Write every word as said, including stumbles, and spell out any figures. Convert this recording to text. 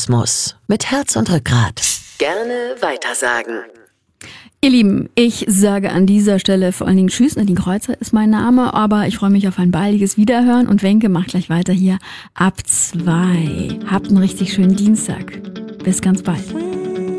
Journalismus mit Herz und Rückgrat. Gerne weitersagen. Ihr Lieben, ich sage an dieser Stelle vor allen Dingen Tschüss. Nadine Kreuzer ist mein Name, aber ich freue mich auf ein baldiges Wiederhören und Wenke macht gleich weiter hier ab zwei. Habt einen richtig schönen Dienstag. Bis ganz bald.